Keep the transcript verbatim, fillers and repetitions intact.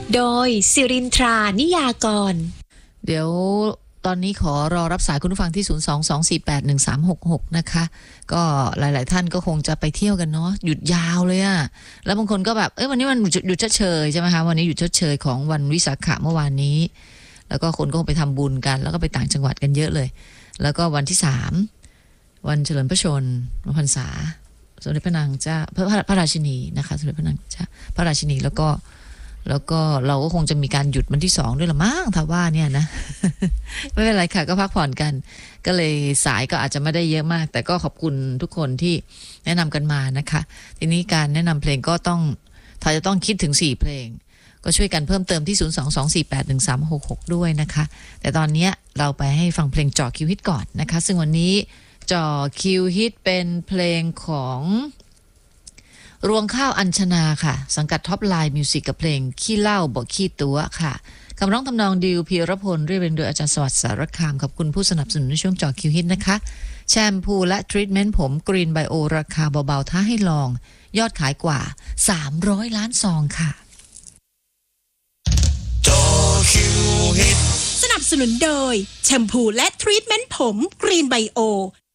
โดยสิรินทรานิยากรเดี๋ยวตอนนี้ขอรอรับสายคุณผู้ฟังที่ ศูนย์ สอง สอง สี่ แปด หนึ่ง สาม หก หก นะคะก็หลายๆท่านก็คงจะไปเที่ยวกันเนาะหยุดยาวเลยอะแล้วบางคนก็แบบเอ้ยวันนี้มันหยุดชดเชยใช่ไหมคะวันนี้หยุดชดเชยของวันวิสาขะเมื่อวานนี้แล้วก็คนก็คงไปทำบุญกันแล้วก็ไปต่างจังหวัดกันเยอะเลยแล้วก็วันที่สามวันเฉลิมพระชนม์พรรษาสมเด็จพระนางเจ้าพระพระราชินีนะคะสมเด็จพระนางเจ้าพระราชินีแล้วก็แล้วก็เราก็คงจะมีการหยุดวันที่สองด้วยละมั้งถ้าว่าเนี่ยนะ ไม่เป็นไรค่ะก็พักผ่อนกันก็เลยสายก็อาจจะไม่ได้เยอะมากแต่ก็ขอบคุณทุกคนที่แนะนำกันมานะคะทีนี้การแนะนำเพลงก็ต้องถ้าจะต้องคิดถึงสี่เพลงก็ช่วยกันเพิ่มเติมที่ ศูนย์ สอง สอง สี่ แปด หนึ่ง สาม หก หก ด้วยนะคะแต่ตอนนี้เราไปให้ฟังเพลงจ่อคิวฮิตก่อนนะคะซึ่งวันนี้จ่อคิวฮิตเป็นเพลงของรวงข้าวอัญชนาค่ะสังกัดท็อปไลน์มิวสิกกับเพลงขี้เหล้าบอกขี้ตัวค่ะคำร้องทำนองดิวพีรพลเรียบเรียงโดยอาจารย์สวัสดิ์สารคามขอบคุณผู้สนับสนุนในช่วงจ่อคิวฮิตนะคะแชมพูและทรีทเมนต์ผมกรีนไบโอราคาเบาๆท้าให้ลองยอดขายกว่าสามร้อยล้านซองค่ะจ่อคิวฮิตสนับสนุนโดยแชมพูและทรีทเมนต์ผมกรีนไบโอ